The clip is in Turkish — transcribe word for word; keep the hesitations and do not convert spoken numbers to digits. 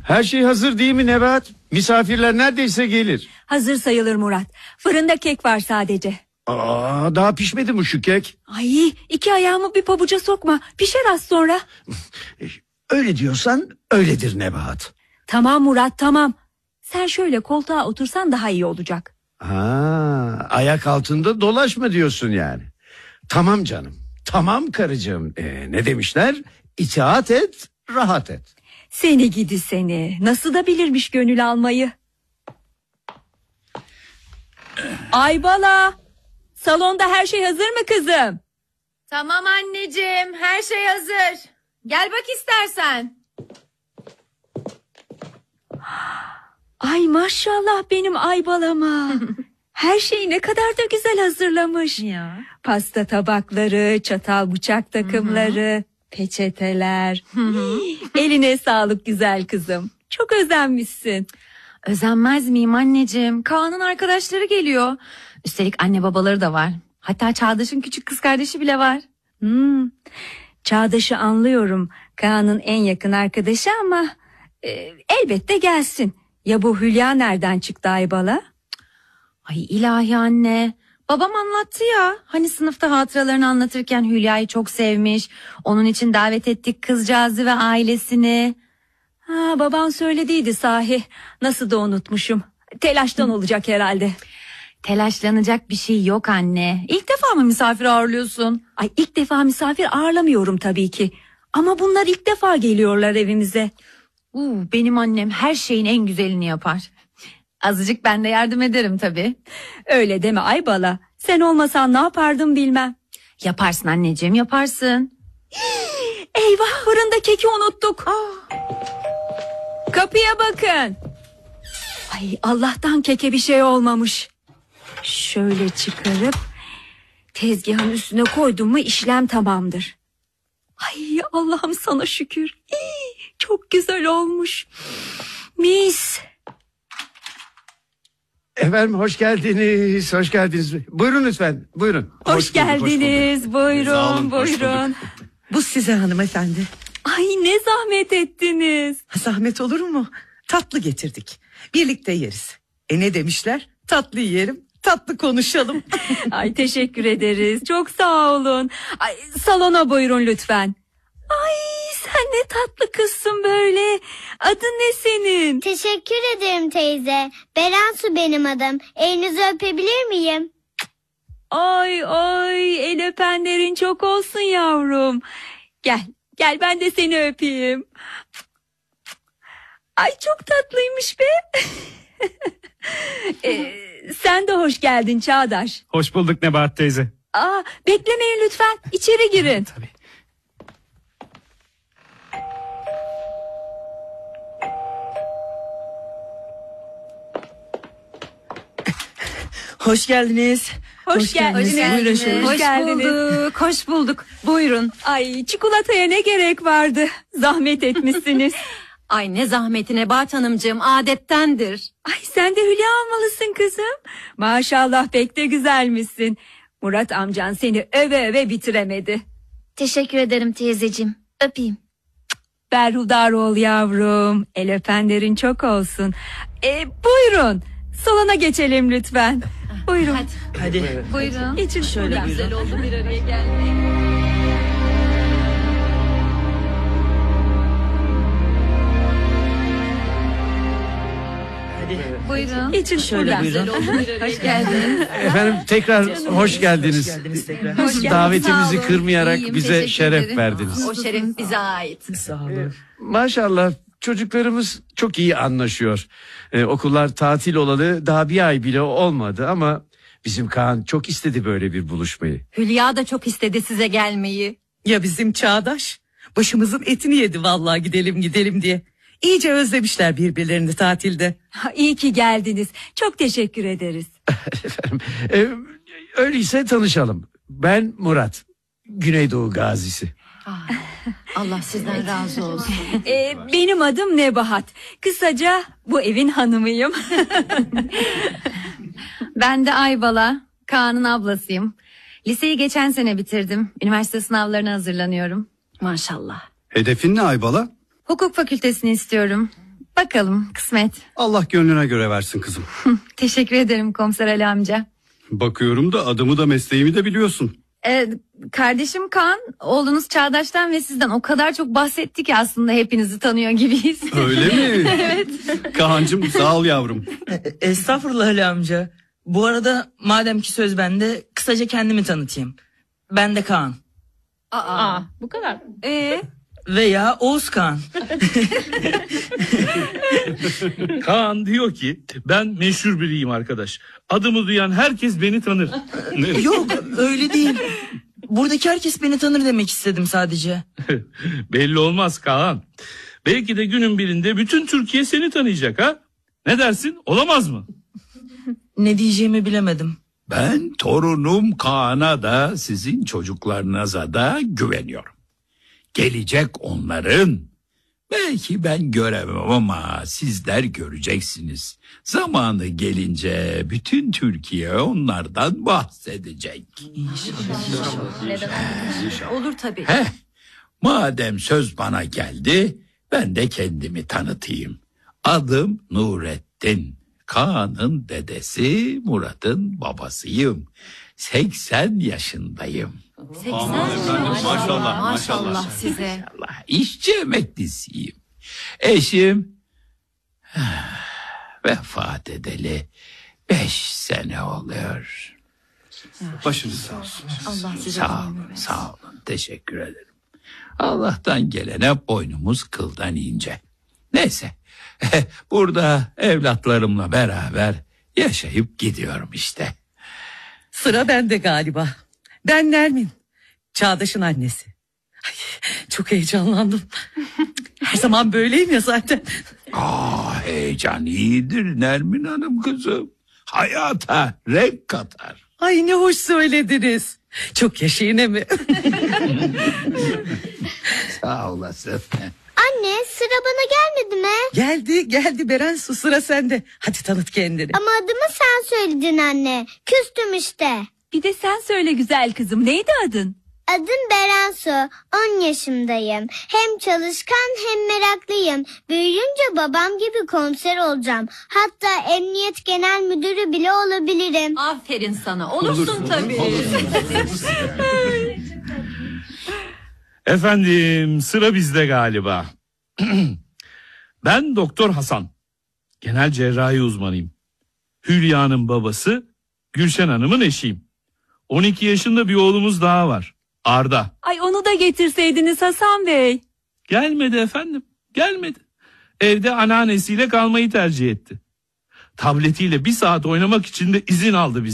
Her şey hazır değil mi Nebahat? Misafirler neredeyse gelir. Hazır sayılır Murat. Fırında kek var sadece. Aa, daha pişmedi mi şu kek? Ay, iki ayağımı bir pabuca sokma. Pişer az sonra. Öyle diyorsan öyledir Nebahat. Tamam Murat, tamam. Sen şöyle koltuğa otursan daha iyi olacak. Ha, ayak altında dolaşma diyorsun yani. Tamam canım. Tamam karıcığım. Ee, ne demişler? İtaat et, rahat et. Seni gidi seni. Nasıl da bilirmiş gönül almayı. Aybala, salonda her şey hazır mı kızım? Tamam anneciğim, her şey hazır. Gel bak istersen. Ay maşallah benim Aybalama. Her şeyi ne kadar da güzel hazırlamış. Ya. Pasta tabakları, çatal bıçak takımları, peçeteler. Eline sağlık güzel kızım. Çok özenmişsin. Özenmez miyim anneciğim? Kaan'ın arkadaşları geliyor. Üstelik anne babaları da var. Hatta Çağdaş'ın küçük kız kardeşi bile var. Hmm. Çağdaş'ı anlıyorum. Kaan'ın en yakın arkadaşı ama e, elbette gelsin. Ya bu Hülya nereden çıktı Aybala? Ay ilahi anne. Babam anlattı ya. Hani sınıfta hatıralarını anlatırken Hülya'yı çok sevmiş. Onun için davet ettik kızcağızı ve ailesini. Ha, baban söylediydi sahi. Nasıl da unutmuşum. Telaştan olacak herhalde. Telaşlanacak bir şey yok anne. İlk defa mı misafir ağırlıyorsun? Ay ilk defa misafir ağırlamıyorum tabii ki. Ama bunlar ilk defa geliyorlar evimize. Uu, benim annem her şeyin en güzelini yapar. Azıcık ben de yardım ederim tabii. Öyle deme Aybala. Sen olmasan ne yapardım bilmem. Yaparsın anneciğim, yaparsın. Eyvah, fırında keki unuttuk. Aa. Kapıya bakın. Ay Allah'tan keke bir şey olmamış. Şöyle çıkarıp tezgahın üstüne koydum mu işlem tamamdır. Ay Allah'ım sana şükür. İyi, çok güzel olmuş. Mis. Efendim hoş geldiniz, hoş geldiniz. Buyurun lütfen, buyurun. Hoş, hoş geldiniz, bulduk, buyurun, Sağ olun, hoş buyurun. Bu size hanımefendi. Ay ne zahmet ettiniz. Zahmet olur mu? Tatlı getirdik. Birlikte yeriz. E ne demişler? Tatlı yiyelim, tatlı konuşalım. Ay teşekkür ederiz. Çok sağ olun. Ay salona buyurun lütfen. Ay sen ne tatlı kızsın böyle. Adın ne senin? Teşekkür ederim teyze. Berensu benim adım. Elinizi öpebilir miyim? Ay ay el öpenlerin çok olsun yavrum. Gel gel ben de seni öpeyim. Ay çok tatlıymış be. ee, sen de hoş geldin Çağdaş. Hoş bulduk Nebahat teyze. Aa, beklemeyin lütfen, içeri girin. Tabii. Hoş geldiniz. Hoş, hoş geldiniz. geldiniz. Buyurun, Hoş, hoş geldiniz. bulduk. Hoş bulduk. Buyurun. Ay çikolataya ne gerek vardı? Zahmet etmişsiniz. Ay ne zahmeti Nebahat Hanımcığım, adettendir. Ay sen de Hülya almalısın kızım. Maşallah pek de güzelmişsin. Murat amcan seni öve öve bitiremedi. Teşekkür ederim teyzeciğim. Öpeyim. Berhudar ol yavrum. El öpenlerin çok olsun. E, buyurun. Salona geçelim lütfen. Buyurun. Hadi. Hadi. Buyurun. Geçin Şöyle şuradan. Güzel oldu bir araya gelmek. Hadi. Buyurun. Geçin Şöyle şuradan. buyurun. Hoş geldiniz. Efendim tekrar hoş geldiniz. Hoş geldiniz tekrar. Hoş geldiniz. Davetimizi Sağ olun. kırmayarak İyiyim, bize teşekkür şeref ederim. verdiniz. O şeref bize ait. Sağ olun. Maşallah çocuklarımız çok iyi anlaşıyor. Ee, okullar tatil olalı daha bir ay bile olmadı ama bizim Kaan çok istedi böyle bir buluşmayı. Hülya da çok istedi size gelmeyi. Ya bizim Çağdaş? Başımızın etini yedi vallahi gidelim gidelim diye. İyice özlemişler birbirlerini tatilde. Ha, İyi ki geldiniz. Çok teşekkür ederiz. Efendim, e, öyleyse tanışalım. Ben Murat, Güneydoğu gazisi. Allah sizden razı olsun. E, benim adım Nebahat. Kısaca bu evin hanımıyım. Ben de Aybala, Kaan'ın ablasıyım. Liseyi geçen sene bitirdim. Üniversite sınavlarına hazırlanıyorum. Maşallah. Hedefin ne Aybala? Hukuk fakültesini istiyorum. Bakalım kısmet. Allah gönlüne göre versin kızım. Teşekkür ederim komiser Ali amca. Bakıyorum da adımı da mesleğimi de biliyorsun. Ee, kardeşim Kaan, oğlunuz Çağdaş'tan ve sizden o kadar çok bahsetti ki aslında hepinizi tanıyor gibiyiz. Öyle mi? Evet. Kaan'cığım sağ ol yavrum. Estağfurullah Ali amca. Bu arada madem ki söz bende, kısaca kendimi tanıtayım. Ben de Kaan. Aa, bu kadar. Ee? Veya Oğuz Kaan. Kaan diyor ki ben meşhur biriyim arkadaş. Adımı duyan herkes beni tanır. Yok öyle değil. Buradaki herkes beni tanır demek istedim sadece. Belli olmaz Kaan. Belki de günün birinde bütün Türkiye seni tanıyacak ha? Ne dersin? Olamaz mı? Ne diyeceğimi bilemedim. Ben torunum Kaan'a da sizin çocuklarınıza da güveniyorum. Gelecek onların. Belki ben göremem ama sizler göreceksiniz. Zamanı gelince bütün Türkiye onlardan bahsedecek. Olur tabii. Heh, madem söz bana geldi, ben de kendimi tanıtayım. Adım Nurettin. Kaan'ın dedesi, Murat'ın babasıyım. seksen yaşındayım. seksen Maşallah, maşallah size. Allah, işçi emeklisiyim. Eşim vefat edeli beş sene oluyor. Başınız sağ olsun. Allah size Sağ olun, sağ olun. Teşekkür ederim. Allah'tan gelene boynumuz kıldan ince. Neyse, burada evlatlarımla beraber yaşayıp gidiyorum işte. Sıra bende galiba. Ben Nermin. Çağdaş'ın annesi. Ay, çok heyecanlandım. Her zaman böyleyim ya zaten. Aa, heyecan iyidir Nermin Hanım kızım. Hayata renk katar. Ay ne hoş söylediniz. Çok yaşayın emi. Sağ olasın. Anne, sıra bana gelmedi mi? Geldi geldi Beren, su sıra sende. Hadi tanıt kendini. Ama adımı sen söyledin anne. Küstüm işte. Bir de sen söyle güzel kızım. Neydi adın? Adım Berensu. on yaşındayım. Hem çalışkan hem meraklıyım. Büyüyünce babam gibi komiser olacağım. Hatta emniyet genel müdürü bile olabilirim. Aferin sana. Olursun tabii. Efendim sıra bizde galiba. Ben Doktor Hasan. Genel cerrahi uzmanıyım. Hülya'nın babası, Gülşen Hanım'ın eşiyim. on iki yaşında bir oğlumuz daha var. Arda. Ay onu da getirseydiniz Hasan Bey. Gelmedi efendim. Gelmedi. Evde anneannesiyle kalmayı tercih etti. Tabletiyle bir saat oynamak için de izin aldı bizden.